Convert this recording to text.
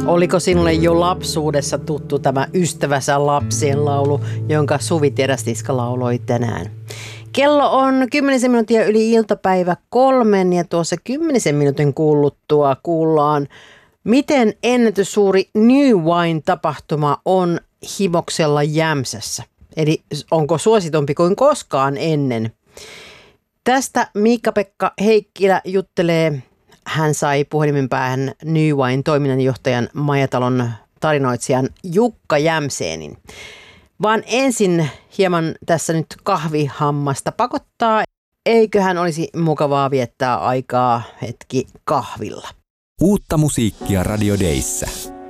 Oliko sinulle jo lapsuudessa tuttu tämä Ystävänsä lapsien laulu, jonka Suvi Terästiska lauloi tänään? Kello on 10 minuuttia yli iltapäivä 3 ja tuossa 10 minuutin kuuluttua kuullaan, miten ennätyssuuri New Wine-tapahtuma on Himoksella Jämsässä. Eli onko suositumpi kuin koskaan ennen? Tästä Miikka-Pekka Heikkilä juttelee. Hän sai puhelimen päähän New Wine toiminnanjohtajan Majatalon tarinoitsijan Jukka Jämseenin. Vaan ensin hieman tässä nyt kahvihammasta pakottaa. Eiköhän olisi mukavaa viettää aikaa hetki kahvilla. Uutta musiikkia Radio Dayssä.